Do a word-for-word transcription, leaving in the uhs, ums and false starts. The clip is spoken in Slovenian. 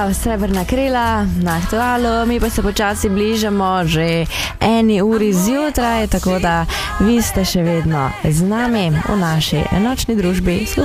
bila Srebrna krila na Aktualu, mi pa se počasi bližamo že eni uri zjutraj, tako da vi ste še vedno z nami v naši nočni družbi.